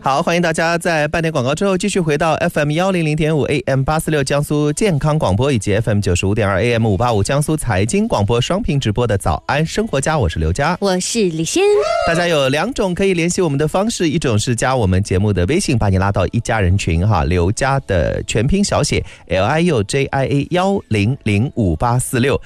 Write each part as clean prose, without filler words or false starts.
好，欢迎大家在半点广告之后继续回到 FM100.5 AM846 江苏健康广播以及 FM95.2 AM585 江苏财经广播双屏直播的早安生活家，我是刘佳， 我是李欣。 大家有2种可以联系我们的方式，一种是加我们节目的微信，把你拉到一家人群哈，刘佳的全拼小写 LIUJIA100584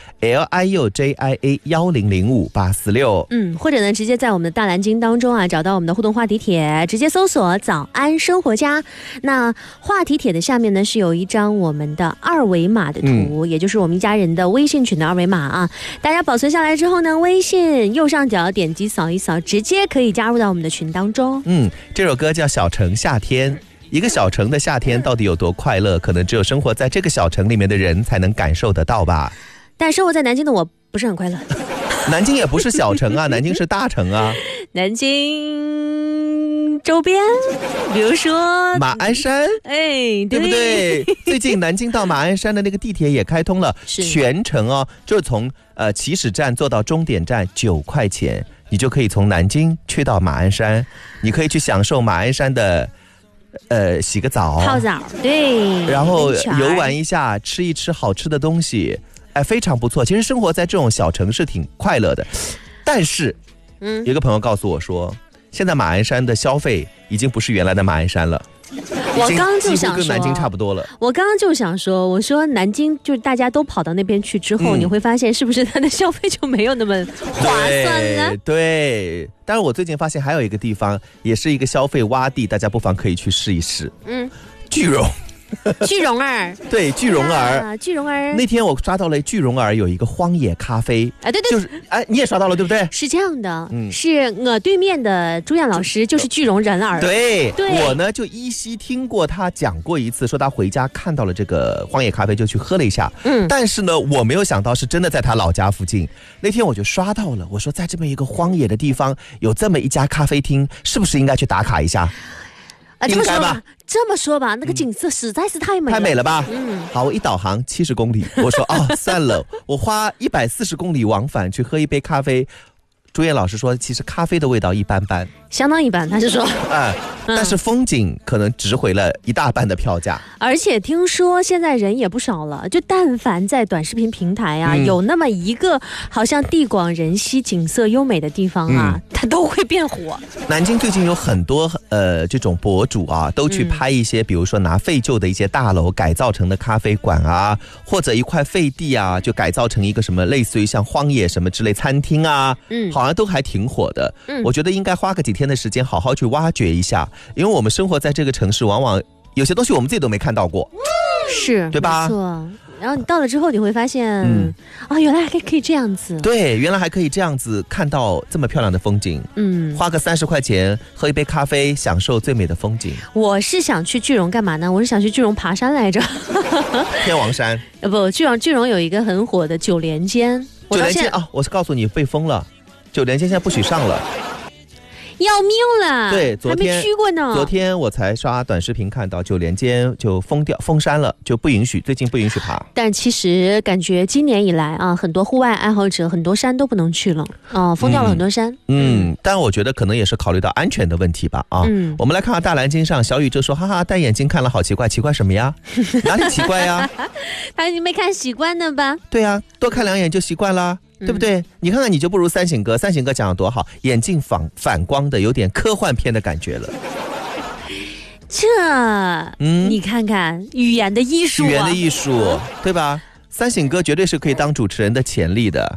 LIUJIA100584。 或者呢，直接在我们的大蓝鲸当中啊，找到我们的互动话题帖，直接搜索早安生活家。那话题帖的下面呢，是有一张我们的二维码的图，也就是我们一家人的微信群的二维码啊。大家保存下来之后呢，微信右上角点击扫一扫，直接可以加入到我们的群当中。 这首歌叫小城夏天。一个小城的夏天到底有多快乐，可能只有生活在这个小城里面的人才能感受得到吧。 但生活在南京的我不是很快乐。 南京也不是小城啊，南京是大城啊。 南京周边，比如说马鞍山，对不对？最近南京到马鞍山的那个地铁也开通了，全程哦，就是从起始站坐到终点站9块钱，你就可以从南京去到马鞍山，你可以去享受马鞍山的洗个澡、 泡澡，对， 然后游玩一下，吃一吃好吃的东西，非常不错。其实生活在这种小城市挺快乐的，但是有一个朋友告诉我说，现在马鞍山的消费已经不是原来的马鞍山了。 我刚就想说， 跟南京差不多了。 我刚刚就想说，我说南京就是大家都跑到那边去之后，你会发现是不是它的消费就没有那么划算了？ 对。但是我最近发现还有一个地方，也是一个消费洼地，大家不妨可以去试一试。句容。 句容儿， 对，句容儿， 句容儿。 那天我刷到了句容儿有一个荒野咖啡， 对， 就是你也刷到了对不对？ 是这样的，是我对面的朱燕老师就是句容人儿。 对，我呢就依稀听过他讲过一次，说他回家看到了这个荒野咖啡就去喝了一下，但是呢我没有想到是真的在他老家附近。那天我就刷到了，我说在这么一个荒野的地方有这么一家咖啡厅，是不是应该去打卡一下？应该吧。 这么说吧，那个景色实在是太美了吧。好，我一导航70公里，我说算了，我花140公里往返去喝一杯咖啡。朱燕老师说，其实咖啡的味道一般般， 相当一般。他是说， 但是风景可能值回了一大半的票价。 而且听说现在人也不少了，就但凡在短视频平台啊，有那么一个好像地广人稀、景色优美的地方啊，它都会变火。 南京最近有很多这种博主啊，都去拍一些，比如说拿废旧的一些大楼改造成的咖啡馆啊，或者一块废地啊，就改造成一个什么类似于像荒野什么之类餐厅啊，好像都还挺火的。我觉得应该花个几天的时间好好去挖掘一下，因为我们生活在这个城市，往往有些东西我们自己都没看到过， 是对吧？ 没错。然后你到了之后，你会发现，原来还可以这样子。 对，原来还可以这样子看到这么漂亮的风景。花个30块钱喝一杯咖啡，享受最美的风景。 我是想去句容干嘛呢？我是想去句容爬山来着。 天王山。 不，句容有一个很火的9连间。 9连间我是告诉你被封了，9连间现在不许上了。 要命了！ 对， 还没去过呢。 昨天我才刷短视频看到9连间就封山了，就不允许，最近不允许爬。 但其实感觉今年以来啊，很多户外爱好者很多山都不能去了封掉了很多山。 但我觉得可能也是考虑到安全的问题吧我们来看看大蓝鲸上，小雨就说：“哈哈，戴眼镜看了好奇怪，奇怪什么呀？哪里奇怪呀？ 他已经没看习惯了吧？ 对呀，多看2眼就习惯了。”对不对？你看看你就不如三省哥讲得多好，眼镜反光的，有点科幻片的感觉了。 你看看语言的艺术， 对吧？三省哥绝对是可以当主持人的潜力的。